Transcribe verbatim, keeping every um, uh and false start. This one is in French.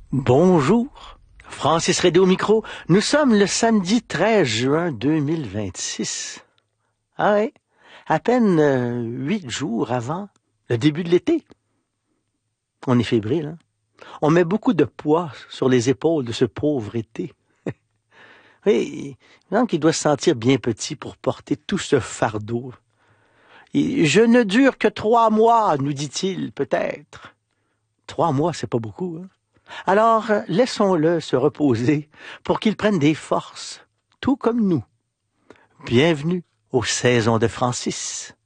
Bonjour, Francis Redé au micro. Nous sommes le samedi treize juin deux mille vingt-six. Ah ouais, à peine euh, huit jours avant le début de l'été. On est fébrile, hein? On met beaucoup de poids sur les épaules de ce pauvre été. Oui, il me semble qu'il doit se sentir bien petit pour porter tout ce fardeau. Et je ne dure que trois mois, nous dit-il peut-être. Trois mois, c'est pas beaucoup, hein? Alors, laissons-le se reposer pour qu'il prenne des forces, tout comme nous. Bienvenue aux saisons de Francis.